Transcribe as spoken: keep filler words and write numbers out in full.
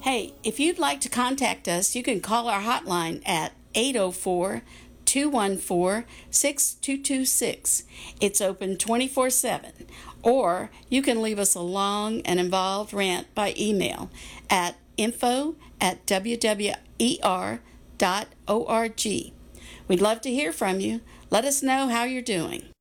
Hey, if you'd like to contact us, you can call our hotline at eight oh four, two one four, six two two six. It's open twenty-four seven. Or you can leave us a long and involved rant by email at info at w w e r dot org. We'd love to hear from you. Let us know how you're doing.